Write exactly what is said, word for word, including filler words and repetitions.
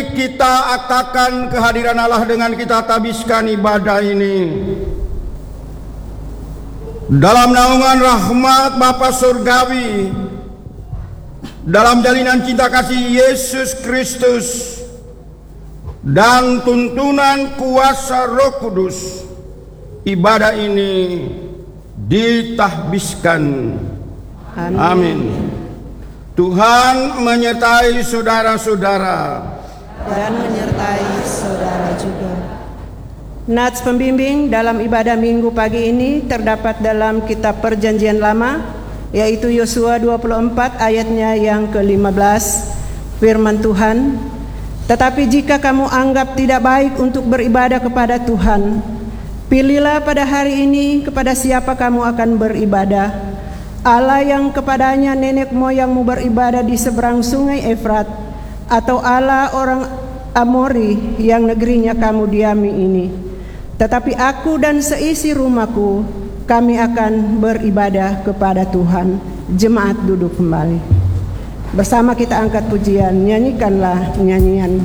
Mari kita aktakan kehadiran Allah dengan kita tabiskan ibadah ini. Dalam naungan rahmat Bapa Surgawi, dalam jalinan cinta kasih Yesus Kristus, dan tuntunan kuasa Roh Kudus, ibadah ini ditahbiskan. Amin. Amin. Tuhan menyertai saudara-saudara dan menyertai saudara juga. Nats pembimbing dalam ibadah minggu pagi ini terdapat dalam kitab Perjanjian Lama, yaitu Yosua dua puluh empat ayatnya yang ke lima belas. Firman Tuhan, tetapi jika kamu anggap tidak baik untuk beribadah kepada Tuhan, pilihlah pada hari ini kepada siapa kamu akan beribadah. Allah yang kepadanya nenek moyangmu beribadah di seberang sungai Efrat, atau Allah orang Amori yang negerinya kamu diami ini. Tetapi aku dan seisi rumahku, kami akan beribadah kepada Tuhan. Jemaat duduk kembali. Bersama kita angkat pujian, nyanyikanlah nyanyian